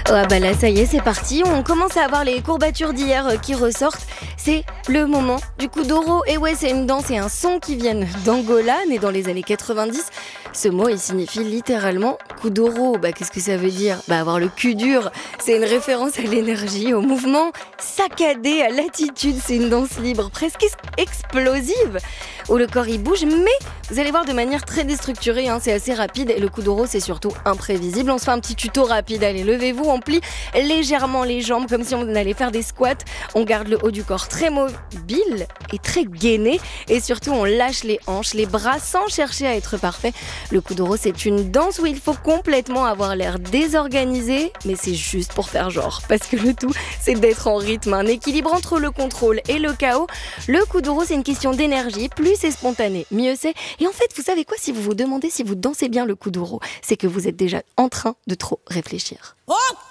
Ah bah là, ça y est, c'est parti. On commence à avoir les courbatures d'hier qui ressortent. C'est le moment du kuduro. Et ouais, c'est une danse et un son qui viennent d'Angola, né dans les années 90. Ce mot, il signifie littéralement kuduro. Bah qu'est-ce que ça veut dire ? Bah avoir le cul dur. C'est une référence à l'énergie, au mouvement saccadé, à l'attitude. C'est une danse libre, presque explosive, où le corps il bouge, mais vous allez voir de manière très déstructurée, c'est assez rapide. Et le kuduro, c'est surtout imprévisible. On se fait un petit tuto rapide. Allez, levez-vous, on plie légèrement les jambes comme si on allait faire des squats. On garde le haut du corps très mobile et très gainé. Et surtout, on lâche les hanches, les bras sans chercher à être parfait. Le kuduro, c'est une danse où il faut complètement avoir l'air désorganisé, mais c'est juste pour faire genre. Parce que le tout, c'est d'être en rythme, un équilibre entre le contrôle et le chaos. Le kuduro, c'est une question d'énergie. Plus c'est spontané, mieux c'est. Et en fait, vous savez quoi, si vous vous demandez si vous dansez bien le kuduro, c'est que vous êtes déjà en train de trop réfléchir. Oh